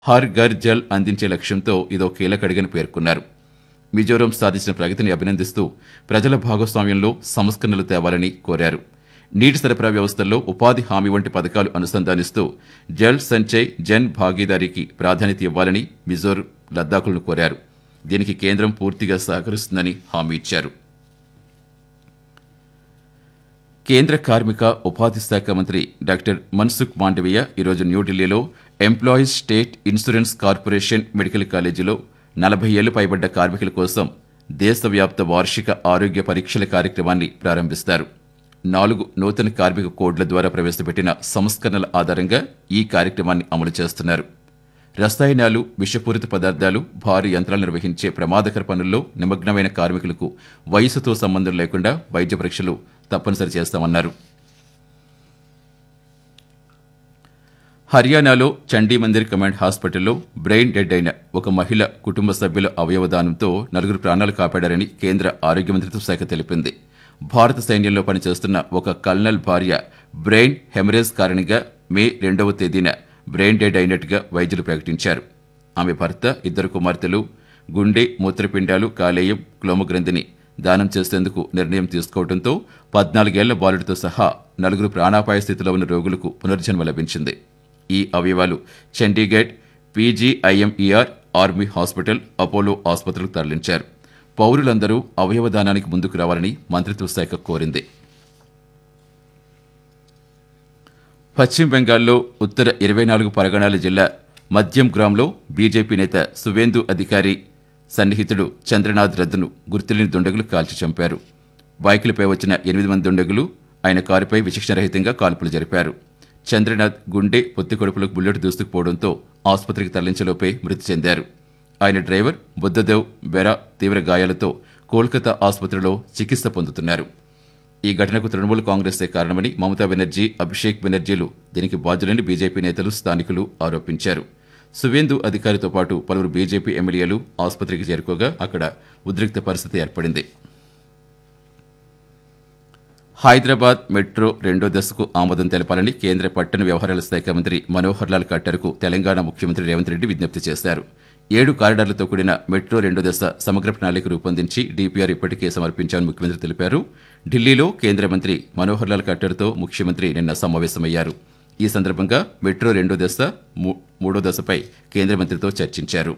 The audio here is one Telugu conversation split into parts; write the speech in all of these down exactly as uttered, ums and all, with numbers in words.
హర్ ఘర్ జల్ అందించే లక్ష్యంతో ఇదో కీలక అడుగని పేర్కొన్నారు. మిజోరాం సాధించిన ప్రగతిని అభినందిస్తూ ప్రజల భాగస్వామ్యంలో సంస్కరణలు తేవాలని కోరారు. నీటి సరఫరా వ్యవస్థల్లో ఉపాధి హామీ వంటి పథకాలు అనుసంధానిస్తూ జల్ సంచయ్ జన్ భాగీదారీకి ప్రాధాన్యత ఇవ్వాలని మిజోర్ లద్దాఖులను కోరారు. దీనికి కేంద్రం పూర్తిగా సహకరిస్తుందని హామీ ఇచ్చారు. కేంద్ర కార్మిక ఉపాధి శాఖ మంత్రి డాక్టర్ మన్సుఖ్ మాండవీయ ఈరోజు న్యూఢిల్లీలో employees state insurance corporation medical కాలేజీలో నలభై ఏళ్లు పైబడ్డ కార్మికుల కోసం దేశవ్యాప్త వార్షిక ఆరోగ్య పరీక్షల కార్యక్రమాన్ని ప్రారంభిస్తారు. నాలుగు నూతన కార్మిక కోడ్ల ద్వారా ప్రవేశపెట్టిన సంస్కరణల ఆధారంగా ఈ కార్యక్రమాన్ని అమలు చేస్తున్నారు. రసాయనాలు, విషపూరిత పదార్థాలు, భారీ యంత్రాలు నిర్వహించే ప్రమాదకర పనుల్లో నిమగ్నమైన కార్మికులకు వయసుతో సంబంధం లేకుండా వైద్య పరీక్షలు తప్పనిసరి చేస్తామన్నారు. హర్యానాలో చండీమందిర్ కమాండ్ హాస్పిటల్లో బ్రెయిన్ డెడ్ అయిన ఒక మహిళ కుటుంబ సభ్యుల అవయవదానంతో నలుగురు ప్రాణాలు కాపాడారని కేంద్ర ఆరోగ్య మంత్రిత్వ శాఖ తెలిపింది. భారత సైన్యంలో పనిచేస్తున్న ఒక కల్నల్ భార్య బ్రెయిన్ హెమరేజ్ కారణంగా మే రెండవ తేదీన బ్రెయిన్ డెడ్ అయినట్టుగా వైద్యులు ప్రకటించారు. ఆమె భర్త, ఇద్దరు కుమార్తెలు గుండె, మూత్రపిండాలు, కాలేయం, క్లోమగ్రంథిని దానం చేసేందుకు నిర్ణయం తీసుకోవడంతో పద్నాలుగేళ్ల బాలుడితో సహా నలుగురు ప్రాణాపాయ స్థితిలో ఉన్న రోగులకు పునర్జన్మ లభించింది. ఈ అవయవాలు Chandigarh PGIMER, army hospital, Apollo ఆసుపత్రులకు తరలించారు. పౌరులందరూ అవయవదానానికి ముందుకు రావాలని మంత్రిత్వ శాఖ కోరింది. పశ్చిమ బెంగాల్లో ఉత్తర ఇరవై నాలుగు పరగణాల జిల్లా మద్యం గ్రామ్లో బీజేపీ నేత సువేందు అధికారి సన్నిహితుడు చంద్రనాథ్ రథ్ను గుర్తులేని దుండగులు కాల్చి చంపారు. బైకులపై వచ్చిన ఎనిమిది మంది దుండగులు ఆయన కారుపై విచక్షణరహితంగా కాల్పులు జరిపారు. చంద్రనాథ్ గుండె, పొత్తి కడుపులకు బుల్లెట్ దూసుకుపోవడంతో ఆసుపత్రికి తరలించలోపే మృతి చెందారు. ఆయన డ్రైవర్ బుద్ధదేవ్ బెరా తీవ్ర గాయాలతో కోల్కతా ఆసుపత్రిలో చికిత్స పొందుతున్నారు. ఈ ఘటనకు తృణమూల్ కాంగ్రెసే కారణమని మమతా బెనర్జీ, అభిషేక్ బెనర్జీలు దీనికి బాధ్యులని బీజేపీ నేతలు, స్థానికులు ఆరోపించారు. సువేందు అధికారితో పాటు పలువురు బీజేపీ ఎమ్మెల్యేలు ఆసుపత్రికి చేరుకోగా అక్కడ ఉద్రిక్త పరిస్థితి ఏర్పడింది. హైదరాబాద్ మెట్రో రెండో దశకు ఆమోదం తెలపాలని కేంద్ర పట్టణ వ్యవహారాల శాఖ మంత్రి మనోహర్ లాల్ ఖట్టర్కు తెలంగాణ ముఖ్యమంత్రి రేవంత్ రెడ్డి విజ్ఞప్తి చేశారు. ఏడు కారిడార్లతో కూడిన మెట్రో రెండో దశ సమగ్ర ప్రణాళిక రూపొందించి డీపీఆర్ ఇప్పటికే సమర్పించామని ముఖ్యమంత్రి తెలిపారు. ఢిల్లీలో కేంద్ర మంత్రి మనోహర్ లాల్ ఖట్టర్తో ముఖ్యమంత్రి నిన్న సమావేశమయ్యారు. ఈ సందర్భంగా మెట్రో రెండో దశ, మూడో దశపై కేంద్ర మంత్రితో చర్చించారు.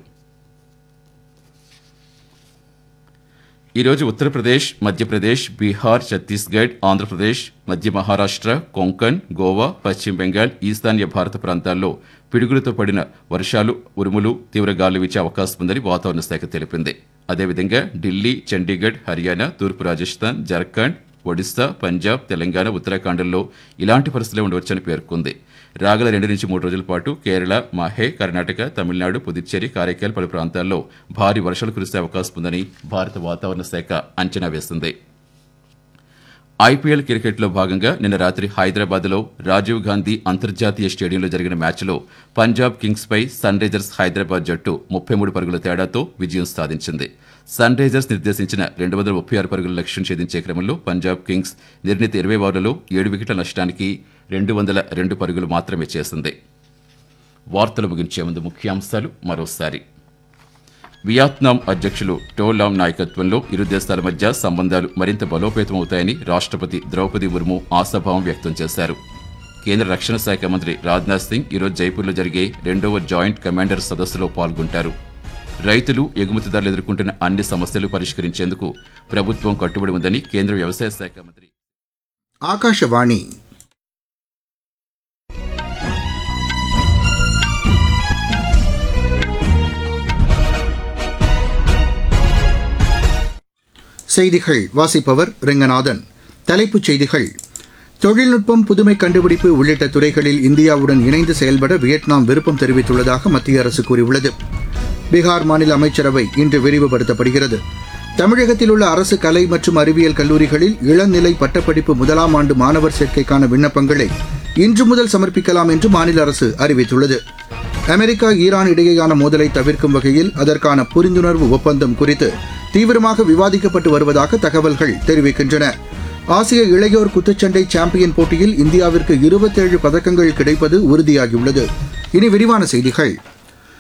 ఈరోజు ఉత్తరప్రదేశ్, మధ్యప్రదేశ్, బీహార్, ఛత్తీస్గఢ్, ఆంధ్రప్రదేశ్, మధ్య మహారాష్ట్ర, కొంకణ్, గోవా, పశ్చిమ బెంగాల్, ఈశాన్య భారత ప్రాంతాల్లో పిడుగులతో పడిన వర్షాలు, ఉరుములు, తీవ్ర గాలు వీచే అవకాశం ఉందని వాతావరణ శాఖ తెలిపింది. అదేవిధంగా ఢిల్లీ, చండీగఢ్, హర్యానా, తూర్పు రాజస్థాన్, జార్ఖండ్, ఒడిశా, పంజాబ్, తెలంగాణ, ఉత్తరాఖండ్లో ఇలాంటి పరిస్థితులే ఉండవచ్చని పేర్కొంది. రాగల రెండు నుంచి మూడు రోజుల పాటు కేరళ, మాహే, కర్ణాటక, తమిళనాడు, పుదుచ్చేరి, కారైకాల్ పలు ప్రాంతాల్లో భారీ వర్షాలు కురిసే అవకాశం ఉందని భారత వాతావరణ శాఖ అంచనా వేసింది. ఐపీఎల్ క్రికెట్లో భాగంగా నిన్న రాత్రి హైదరాబాద్లో రాజీవ్ గాంధీ అంతర్జాతీయ స్టేడియంలో జరిగిన మ్యాచ్లో పంజాబ్ కింగ్స్పై సన్ రైజర్స్ హైదరాబాద్ జట్టు ముప్పై మూడు పరుగుల తేడాతో విజయం సాధించింది. సన్ రైజర్స్ నిర్దేశించిన రెండు వందల ముప్పై ఆరు పరుగుల లక్ష్యం ఛేదించే క్రమంలో పంజాబ్ కింగ్స్ నిర్ణీత ఇరవై ఓవర్లలో ఏడు వికెట్ల నష్టానికి రెండు వందల రెండు పరుగులు మాత్రమే చేసింది. వార్తలు ముగించే ముందు ముఖ్యాంశాలు మరోసారి. వియత్నాం అధ్యక్షులు టో లామ్ నాయకత్వంలో ఇరు దేశాల మధ్య సంబంధాలు మరింత బలోపేతమవుతాయని రాష్ట్రపతి ద్రౌపది ముర్ము ఆశాభావం వ్యక్తం చేశారు. కేంద్ర రక్షణ శాఖ మంత్రి రాజ్నాథ్ సింగ్ ఈరోజు జైపూర్లో జరిగే రెండవ జాయింట్ కమాండర్ సదస్సులో పాల్గొంటారు. రైతులు, ఎగుమతిదారులు ఎదుర్కొంటున్న అన్ని సమస్యలు పరిష్కరించేందుకు ప్రభుత్వం కట్టుబడి ఉందని కేంద్ర వ్యవసాయ శాఖ మంత్రి. ఆకాశవాణి செய்திகள் வாசிப்பவர் ரெங்கநாதன். தலைப்புச் செய்திகள். தொழில்நுட்பம், புதுமை கண்டுபிடிப்பு உள்ளிட்ட துறைகளில் இந்தியாவுடன் இணைந்து செயல்பட வியட்நாம் விருப்பம் தெரிவித்துள்ளதாக மத்திய அரசு கூறியுள்ளது. பீகார் மாநில அமைச்சரவை இன்று விரிவுபடுத்தப்படுகிறது. தமிழகத்தில் உள்ள அரசு கலை மற்றும் அறிவியல் கல்லூரிகளில் இளநிலை பட்டப்படிப்பு முதலாம் ஆண்டு மாணவர் சேர்க்கைக்கான விண்ணப்பங்களை இன்று முதல் சமர்ப்பிக்கலாம் என்று மாநில அரசு அறிவித்துள்ளது. அமெரிக்கா, ஈரான் இடையேயான மோதலை தவிர்க்கும் வகையில் அதற்கான புரிந்துணர்வு ஒப்பந்தம் குறித்து தீவிரமாக விவாதிக்கப்பட்டு வருவதாக தகவல்கள் தெரிவிக்கின்றன. ஆசிய இளையோர் குத்துச்சண்டை சாம்பியன் போட்டியில் இந்தியாவிற்கு இருபத்தேழு பதக்கங்கள் கிடைப்பது உறுதியாகியுள்ளது. இனி விரிவான செய்திகள்.